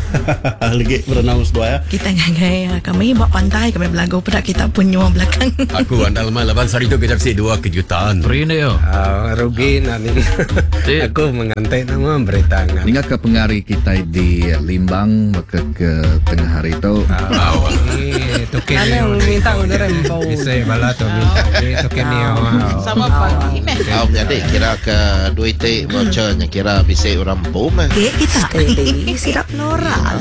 Lagi berenang dua ya. Kita ngagai kami bawa pantai, kami belagu pada kita punya belakang. Aku andal malaban sari tu kejap si 2 kejutan. Rina yo. Rugi nani. Aku mengantai nama berita ngan. Ingat ke pengari kita di Limbang maka ke tengah hari itu. Itu kini minta udah rempau. Bisa bala tu minta. Itu kini Sama pagi. Jadi kira ke duit vouchernya kira bisa orang pun. Kita silap noral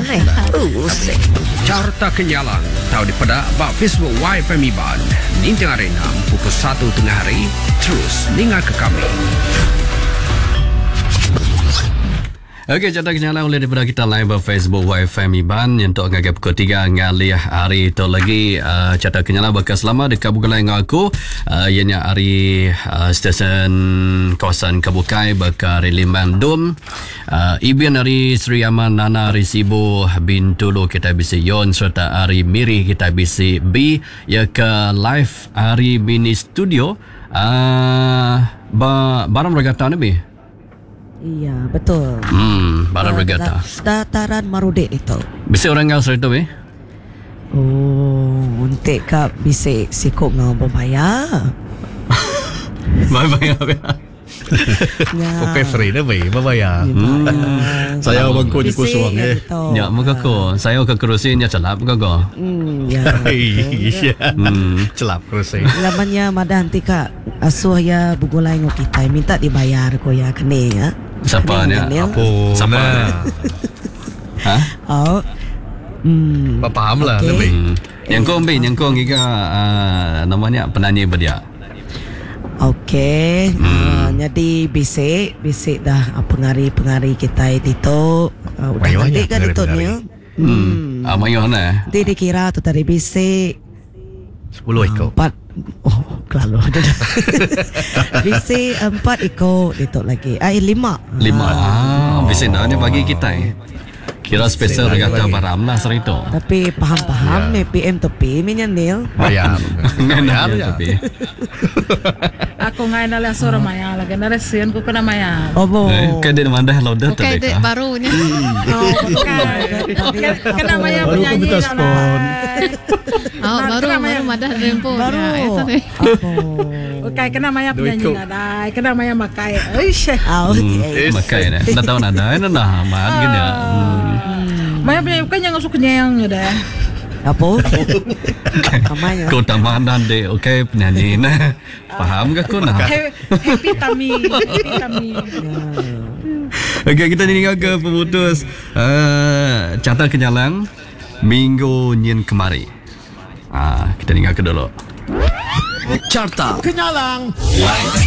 Carta Kenyalang tahu di pada bak Facebook YFM Iban Nintang Arena pukul 1 tengah hari. Terus dengar ke kami. Okey, carta kenyalan oleh daripada kita live di Facebook YFM Iban yang untuk ngagai pukul 3 ngali hari itu lagi carta kenyalan bakal selama dekat bukan dengan aku ianya hari stesen kawasan Kabukai bakal Limbang Dom Ibian hari Sri Aman Nana Risibu Bintulu kita bisi Yon serta hari Miri kita bisi B ya ke live hari Bini Studio barang regatta ni Iya, betul. Barang regatta. Dataran Marudek itu. Bisa orang ngau serta be? Oh, untuk kak bisa sikop ngau berbayar. Bayar. Ya. Okey free dah baik, bayar. Saya bangku je kosong Ya, muka ko. Saya ke kerusinya celap ke ko. Ya. Iya. Celap kerusi. Lamanya madah nanti kak asuh ya bugulai ngo kita minta dibayar ko ya kene ya. Siapa ni? Apa? Siapa? Hah? Oh. Faham lah Okey. lebih. Yang kau ambil, yang kau giga namanya penanya berdia. Okey. Jadi bisik dah pengari kita itu udah Banyak kan itu pengari. ni. Amayo na. Dia dikira tu tadi bisik 10 ekor. 4. Oh, kelalu. Bisik 4 ekor itu lagi. 5. 5. Bisa dah ni bagi kita. Kira spesial regatta baram lah seri tu. Tapi paham-paham PM tu P minyak nil. Bayar. Bayar ya. Tapi. Aku ngai nala sora maya lagi nala sian ku kena maya. Oh, bo. Kau dia mandah laudat tu. Oke dek barunya. Kena maya Baru penyanyi kita spon. baru madah rempo. Baru. Oke kena maya penyanyi nada. Kena maya makai. Eish. Makai na. Dah tahu nada. Ini dah mat gini. Maya penyanyi kan yang sukanya yang ada. Apa? Kamanya. Kau tamanan deh. Okey penyanyi na. Faham ke kau nak? Happy Tami. Okey, kita tinggal ke pemutus carta kenyalang minggu nyen kemari. Kita tinggal ke dulu. Carta Kenyalang.